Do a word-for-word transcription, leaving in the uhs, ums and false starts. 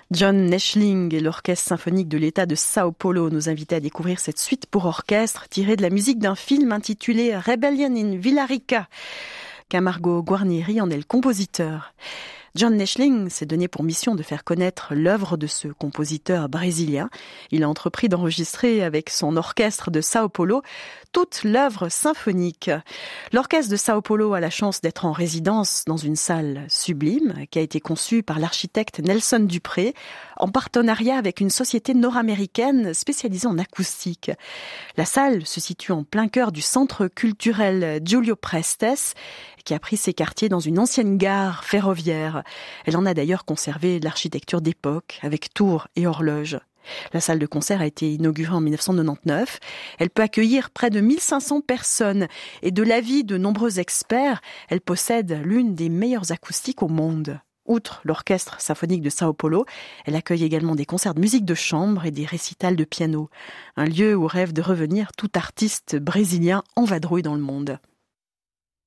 John Neschling et l'Orchestre symphonique de l'État de Sao Paulo nous invitaient à découvrir cette suite pour orchestre tirée de la musique d'un film intitulé Rebellion in Villarica. Camargo Guarnieri en est le compositeur. John Neschling s'est donné pour mission de faire connaître l'œuvre de ce compositeur brésilien. Il a entrepris d'enregistrer avec son orchestre de Sao Paulo toute l'œuvre symphonique. L'orchestre de Sao Paulo a la chance d'être en résidence dans une salle sublime qui a été conçue par l'architecte Nelson Dupré en partenariat avec une société nord-américaine spécialisée en acoustique. La salle se situe en plein cœur du centre culturel Júlio Prestes qui a pris ses quartiers dans une ancienne gare ferroviaire. Elle en a d'ailleurs conservé l'architecture d'époque, avec tours et horloges. La salle de concert a été inaugurée en dix-neuf cent quatre-vingt-dix-neuf. Elle peut accueillir près de mille cinq cents personnes et de l'avis de nombreux experts, elle possède l'une des meilleures acoustiques au monde. Outre l'Orchestre symphonique de Sao Paulo, elle accueille également des concerts de musique de chambre et des récitals de piano. Un lieu où rêve de revenir tout artiste brésilien en vadrouille dans le monde.